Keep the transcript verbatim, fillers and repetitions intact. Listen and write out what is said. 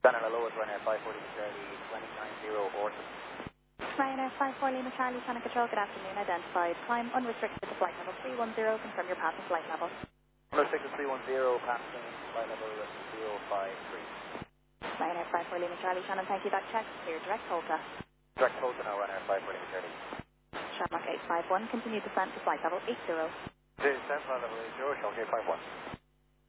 Ryanair Lowest, Ryanair five four Lima Charlie, twenty-nine zero Horton. Ryanair five four Lima Charlie, Channel Control, good afternoon, identified. Climb unrestricted to flight level three one zero, confirm your passing flight level. Unrestricted three one zero, passing flight level zero five three. Ryanair five four Lima Charlie, Shannon, thank you, that check, clear direct Holta. Direct Holta now, Ryanair five four Lima Charlie. Shamrock eight five one, continue descent to flight level eight zero. Descent flight level eight zero, Shamrock eight five one.